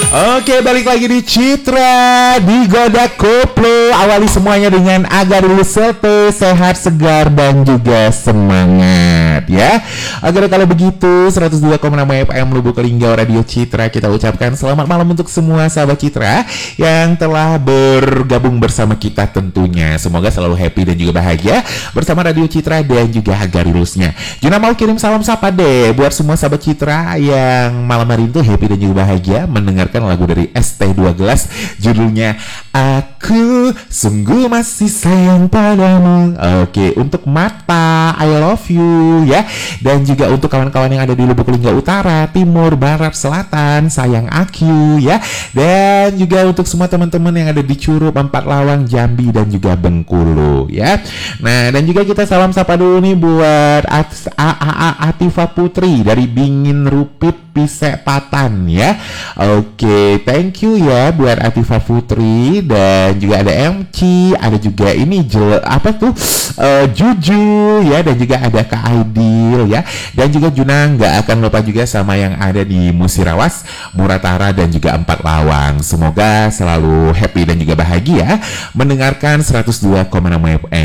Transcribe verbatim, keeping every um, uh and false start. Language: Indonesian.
Oke, balik lagi di Citra di Goda Koplo. Awali semuanya dengan agar dulu selte, sehat, segar, dan juga semangat ya. Agar kalau begitu seratus dua koma enam F M Lubuk Linggau Radio Citra, kita ucapkan selamat malam untuk semua sahabat Citra yang telah bergabung bersama kita tentunya. Semoga selalu happy dan juga bahagia bersama Radio Citra dan juga Hagarirusnya. Juna mau kirim salam sapa deh buat semua sahabat Citra yang malam hari itu happy dan juga bahagia mendengarkan lagu dari S T dua Gelas, judulnya Aku Sungguh Masih Sayang Padamu. Oke, untuk Mata, I love you ya. Dan juga untuk kawan-kawan yang ada di Lubuk Linggau Utara, Timur, Barat, Selatan, sayang aku ya. Dan juga untuk semua teman-teman yang ada di Curup, Empat Lawang, Jambi, dan juga Bengkulu ya. Nah, dan juga kita salam sapa dulu nih buat At- A- A- A- Atifa Putri dari Bingin Rupit Pisepatan ya. Oke, thank you ya buat Atifa Putri, dan juga ada M C, ada juga ini jel, apa tuh uh, Juju ya, dan juga ada Kak Aidil ya, dan juga Juna nggak akan lupa juga sama yang ada di Musirawas, Muratara, dan juga Empat Lawang. Semoga selalu happy dan juga bahagia mendengarkan seratus dua koma enam F